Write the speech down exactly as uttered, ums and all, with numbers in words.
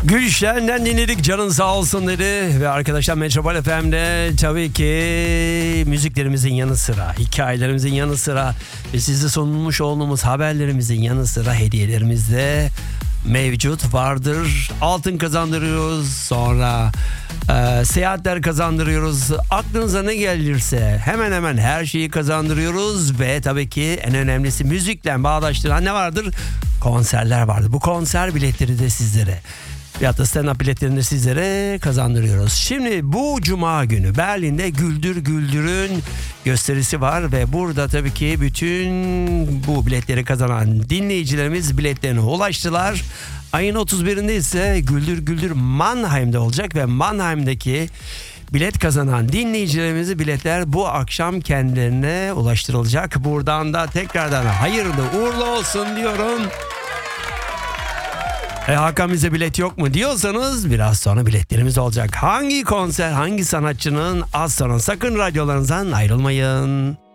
Gülşen'den dinledik, canın sağ olsun dedi. Ve arkadaşlar Metropol F M'de tabii ki müziklerimizin yanı sıra, hikayelerimizin yanı sıra ve size sunulmuş olduğumuz haberlerimizin yanı sıra hediyelerimiz de mevcut vardır. Altın kazandırıyoruz, sonra e, seyahatler kazandırıyoruz. Aklınıza ne gelirse hemen hemen her şeyi kazandırıyoruz ve tabii ki en önemlisi müzikle bağdaştıran ne vardır? Konserler vardır. Bu konser biletleri de sizlere, veyahut da stand-up biletlerini sizlere kazandırıyoruz. Şimdi bu cuma günü Berlin'de Güldür Güldür'ün gösterisi var ve burada tabii ki bütün bu biletleri kazanan dinleyicilerimiz biletlerine ulaştılar. Ayın otuz birinde ise Güldür Güldür Mannheim'de olacak ve Mannheim'deki bilet kazanan dinleyicilerimizi biletler bu akşam kendilerine ulaştırılacak. Buradan da tekrardan hayırlı uğurlu olsun diyorum. E Hakan bize bilet yok mu diyorsanız biraz sonra biletlerimiz olacak. Hangi konser, hangi sanatçının, az sonra sakın radyolarınızdan ayrılmayın.